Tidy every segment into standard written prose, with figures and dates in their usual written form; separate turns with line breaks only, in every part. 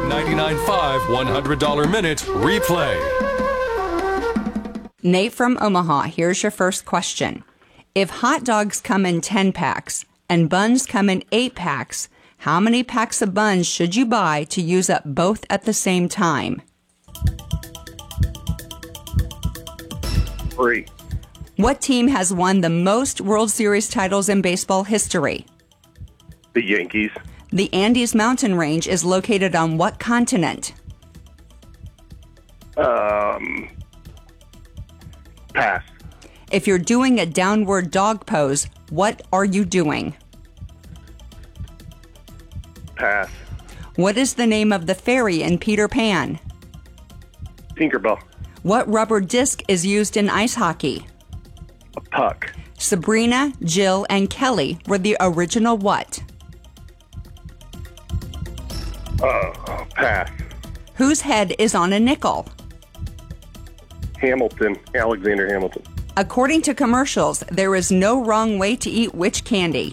99.5 $100 Minute Replay.
Nate from Omaha, here's your first question. If hot dogs come in 10 packs and buns come in 8 packs, how many packs of buns should you buy to use up both at the same time?
3.
What team has won the most World Series titles in baseball history?
The Yankees.
The Andes mountain range is located on what continent?
Pass.
If you're doing a downward dog pose, what are you doing?
Pass.
What is the name of the fairy in Peter Pan?
Tinkerbell.
What rubber disc is used in ice hockey?
A puck.
Sabrina, Jill, and Kelly were the original what?
Pass.
Whose head is on a nickel?
Hamilton. Alexander Hamilton.
According to commercials, there is no wrong way to eat which candy?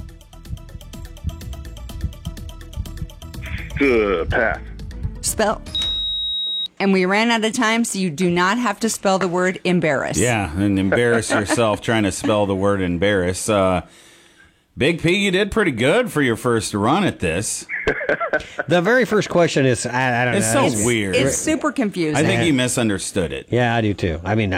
Pass.
Spell. And we ran out of time, so you do not have to spell the word embarrass.
Yeah, and embarrass yourself trying to spell the word embarrass. Big P, you did pretty good for your first run at this.
The very first question is, I don't know.
It's so weird.
It's super confusing.
I think you misunderstood it.
Yeah, I do too. I mean,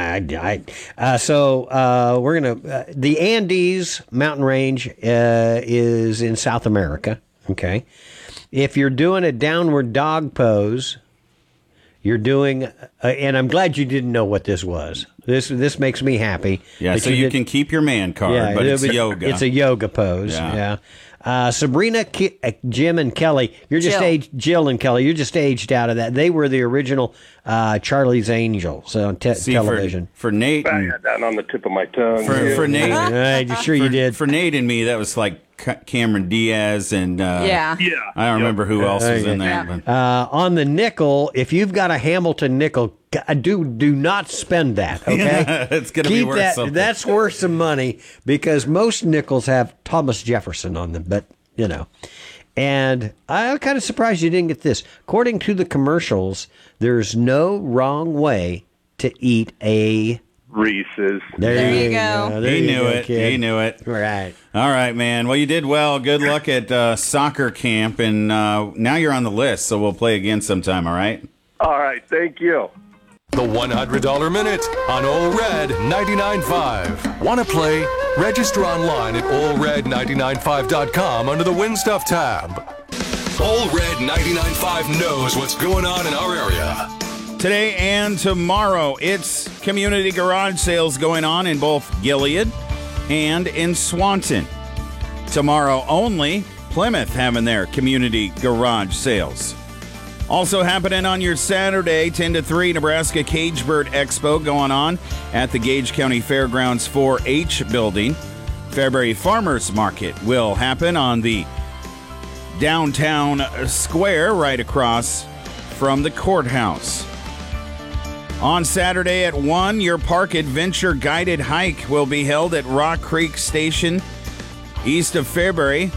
so we're going to, the Andes mountain range is in South America. Okay. If you're doing a downward dog pose, you're doing, and I'm glad you didn't know what this was. This makes me happy.
Yeah, so you can keep your man card, but it's yoga.
It's a yoga pose. Yeah. Sabrina, Jim, and Kelly. You're just Jill and Kelly. You're just aged out of that. They were the original Charlie's Angels on television.
For Nate,
I had that on the tip of my tongue.
For Nate,
sure you did.
For Nate and me, that was like Cameron Diaz and
yeah.
I don't remember who else was in there.
Yeah.
But.
On the nickel, if you've got a Hamilton nickel, do not spend that. Okay,
yeah, it's going to be worth something.
That's worth some money because most nickels have Thomas Jefferson on them. But you know, and I'm kind of surprised you didn't get this. According to the commercials, there's no wrong way to eat a
Reese's.
There you go.
There
He
you
knew
go,
it.
kid.
He knew it.
Right.
All right, man. Well, you did well. Good luck at soccer camp, and now you're on the list, so we'll play again sometime. All right.
All right. Thank you.
The $100 Minute on Ole Red 99.5. Want to play? Register online at OleRed995.com under the Win Stuff tab. Ole Red 99.5 knows what's going on in our area.
Today and tomorrow, it's community garage sales going on in both Gilead and in Swanton. Tomorrow only, Plymouth having their community garage sales. Also happening on your Saturday, 10 to 3, Nebraska Cage Bird Expo going on at the Gage County Fairgrounds 4-H building. Fairbury Farmers Market will happen on the downtown square right across from the courthouse. On Saturday at 1, your park adventure guided hike will be held at Rock Creek Station east of Fairbury.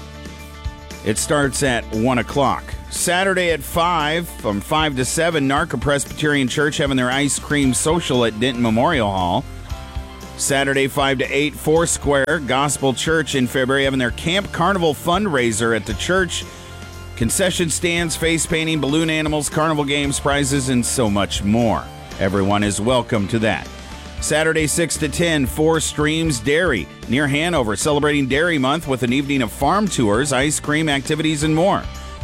It starts at 1 o'clock. Saturday at 5, from 5 to 7, Narca Presbyterian Church having their ice cream social at Denton Memorial Hall. Saturday 5 to 8, Foursquare Gospel Church in Fairbury having their Camp Carnival fundraiser at the church. Concession stands, face painting, balloon animals, carnival games, prizes, and so much more. Everyone is welcome to that. Saturday 6 to 10, Four Streams Dairy near Hanover, celebrating Dairy Month with an evening of farm tours, ice cream, activities, and more.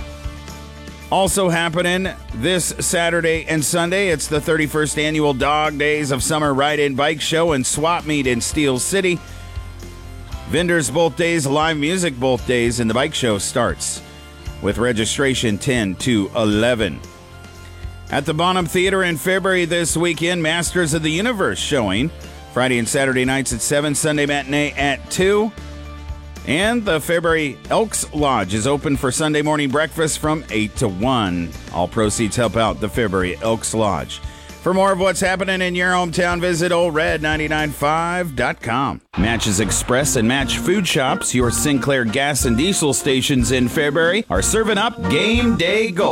Also happening this Saturday and Sunday, it's the 31st annual Dog Days of Summer Ride-In Bike Show and Swap Meet in Steel City. Vendors both days, live music both days, and the bike show starts with registration 10 to 11. At the Bonham Theater in Fairbury this weekend, Masters of the Universe showing. Friday and Saturday nights at 7, Sunday matinee at 2. And the Fairbury Elks Lodge is open for Sunday morning breakfast from 8 to 1. All proceeds help out the Fairbury Elks Lodge. For more of what's happening in your hometown, visit OleRed995.com. Matches Express and Match Food Shops, your Sinclair gas and diesel stations in Fairbury, are serving up game day gulps.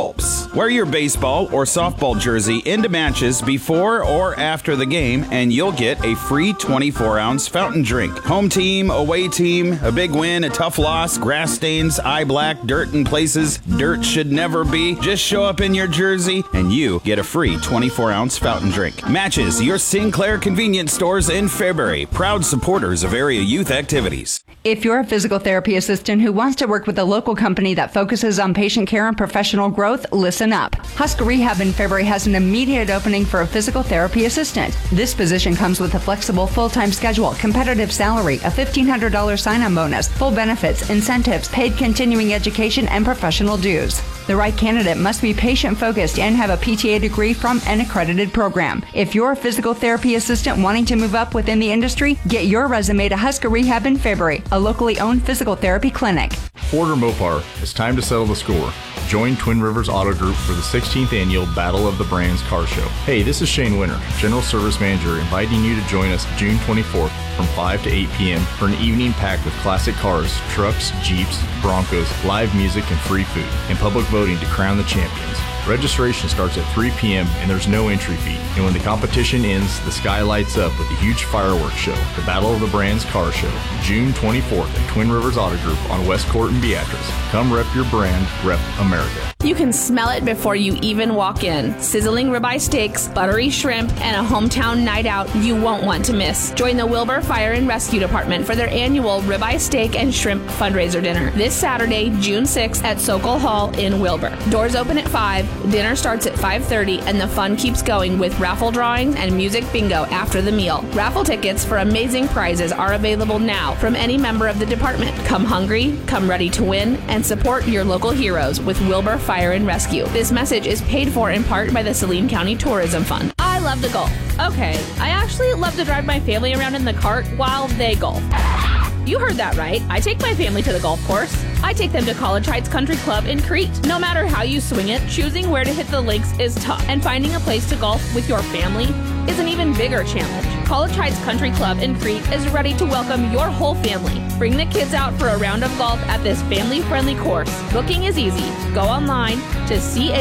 Wear your baseball or softball jersey into matches before or after the game, and you'll get a free 24-ounce fountain drink. Home team, away team, a big win, a tough loss, grass stains, eye black, dirt in places dirt should never be. Just show up in your jersey, and you get a free 24-ounce fountain drink. Matches, your Sinclair convenience stores in Fairbury, proud supporters of area youth activities.
If you're a physical therapy assistant who wants to work with a local company that focuses on patient care and professional growth, listen up. Husker Rehab in Fairbury has an immediate opening for a physical therapy assistant. This position comes with a flexible full-time schedule, competitive salary, a $1,500 sign-on bonus, full benefits, incentives, paid continuing education, and professional dues. The right candidate must be patient-focused and have a PTA degree from an accredited program. If you're a physical therapy assistant wanting to move up within the industry, get your resume to Husker Rehab in Fairbury, a locally owned physical therapy clinic.
Porter Mopar, it's time to settle the score. Join Twin Rivers Auto Group for the 16th annual Battle of the Brands Car Show. Hey, this is Shane Winter, General Service Manager, inviting you to join us June 24th from 5 to 8 p.m. for an evening packed with classic cars, trucks, Jeeps, Broncos, live music, and free food, and public voting to crown the champions. Registration starts at 3 p.m. and there's no entry fee. And when the competition ends, the sky lights up with a huge fireworks show. The Battle of the Brands Car Show, June 24th at Twin Rivers Auto Group on West Court and Beatrice. Come rep your brand, rep America.
You can smell it before you even walk in. Sizzling ribeye steaks, buttery shrimp, and a hometown night out you won't want to miss. Join the Wilbur Fire and Rescue Department for their annual ribeye steak and shrimp fundraiser dinner this Saturday, June 6th at Sokol Hall in Wilbur. Doors open at 5, dinner starts at 5:30, and the fun keeps going with raffle drawings and music bingo after the meal. Raffle tickets for amazing prizes are available now from any member of the department. Come hungry, come ready to win, and support your local heroes with Wilbur Fire and Rescue. This message is paid for in part by the Saline County Tourism Fund. I love to golf. Okay, I actually love to drive my family around in the cart while they golf. You heard that right. I take my family to the golf course. I take them to College Heights Country Club in Crete. No matter how you swing it, choosing where to hit the links is tough, and finding a place to golf with your family is an even bigger challenge. College Heights Country Club in Crete is ready to welcome your whole family. Bring the kids out for a round of golf at this family-friendly course. Booking is easy. Go online to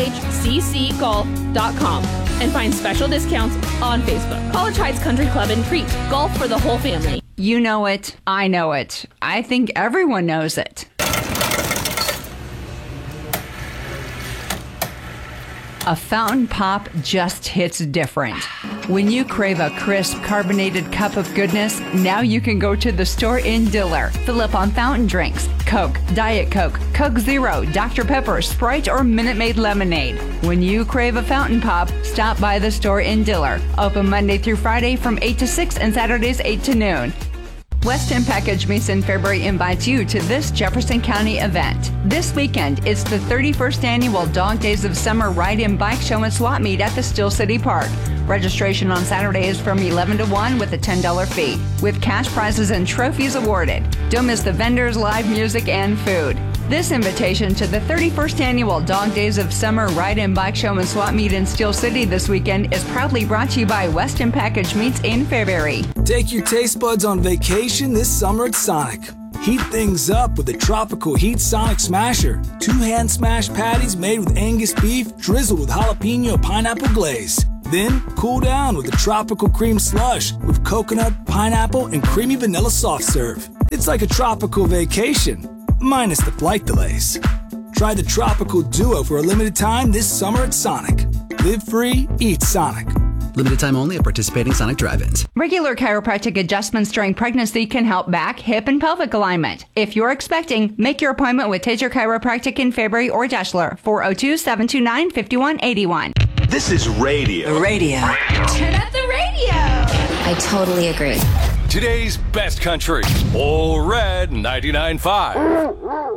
chccgolf.com and find special discounts on Facebook. College Heights Country Club in Crete. Golf for the whole family.
You know it. I know it. I think everyone knows it. A fountain pop just hits different. When you crave a crisp, carbonated cup of goodness, now you can go to the store in Diller. Fill up on fountain drinks, Coke, Diet Coke, Coke Zero, Dr. Pepper, Sprite, or Minute Maid lemonade. When you crave a fountain pop, stop by the store in Diller. Open Monday through Friday from 8 to 6 and Saturdays 8 to noon. West End Package Meats in Fairbury invites you to this Jefferson County event. This weekend, it's the 31st annual Dog Days of Summer Ride-In Bike Show and Swap Meet at the Steel City Park. Registration on Saturday is from 11 to 1 with a $10 fee, with cash prizes and trophies awarded. Don't miss the vendors, live music, and food. This invitation to the 31st annual Dog Days of Summer Ride-In Bike Show and Swap Meet in Steel City this weekend is proudly brought to you by West End Package Meats in Fairbury.
Take your taste buds on vacation this summer at Sonic. Heat things up with the Tropical Heat Sonic Smasher. 2 hand smashed patties made with Angus beef, drizzled with jalapeno pineapple glaze. Then cool down with a tropical cream slush with coconut, pineapple, and creamy vanilla soft serve. It's like a tropical vacation, minus the flight delays. Try the Tropical Duo for a limited time this summer at Sonic. Live free, eat Sonic.
Limited time only at participating Sonic drive-ins.
Regular chiropractic adjustments during pregnancy can help back, hip, and pelvic alignment. If you're expecting, make your appointment with Taser Chiropractic in Fairbury or Deshler, 402-729-5181.
This is radio.
Radio.
Turn up the radio.
I totally agree.
Today's best country, All Red 99.5.